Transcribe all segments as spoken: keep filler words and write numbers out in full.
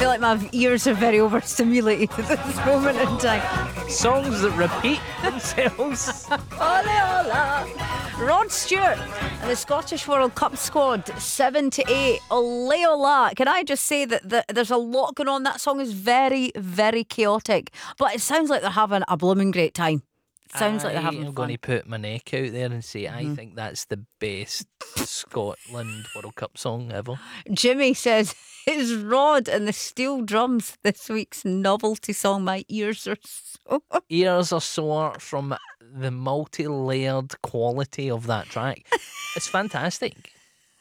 like my ears are very overstimulated at this moment in time. Songs that repeat themselves. Ole ola. Rod Stewart and the Scottish World Cup squad, seven to eight. Ole ola. Can I just say that the, there's a lot going on. That song is very, very chaotic, but it sounds like they're having a blooming great time. Sounds like they're having I'm fun. going to put my neck out there and say Mm-hmm. I think that's the best Scotland World Cup song ever. Jimmy says, "It's Rod and the Steel Drums, this week's novelty song. My ears are so..." Ears are sore from the multi-layered quality of that track. It's fantastic.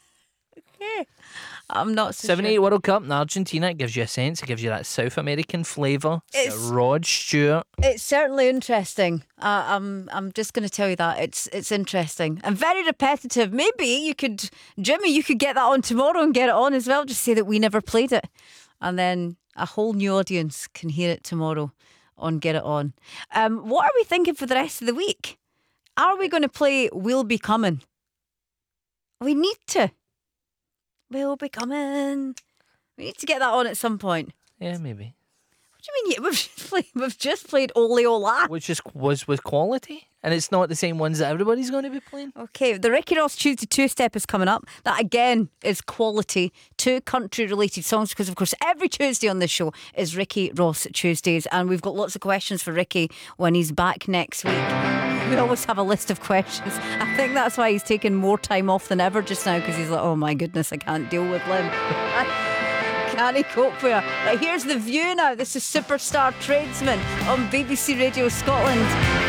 I'm not so seventy-eight sure. World Cup in Argentina, it gives you a sense. It gives you that South American flavour. It's It's- got Rod Stewart. It's certainly interesting. Uh, I'm I'm just going to tell you that it's it's interesting and very repetitive. Maybe you could, Jimmy, you could get that on tomorrow and get it on as well. Just say that we never played it, and then a whole new audience can hear it tomorrow on Get It On. Um, what are we thinking for the rest of the week? Are we going to play We'll Be Coming? We need to. We'll be coming. We need to get that on at some point. Yeah, maybe. What do you mean? We've just played, we've just played Ole Ola. Which is was with quality, and it's not the same ones that everybody's going to be playing. Okay, the Ricky Ross Tuesday two-step is coming up. That again is quality, two country-related songs, because of course every Tuesday on this show is Ricky Ross Tuesdays, and we've got lots of questions for Ricky when he's back next week. We always have a list of questions. I think that's why he's taking more time off than ever just now, because he's like, oh my goodness, I can't deal with Lim. Can he cope with her? Right, here's The View now. This is Superstar Tradesman on B B C Radio Scotland.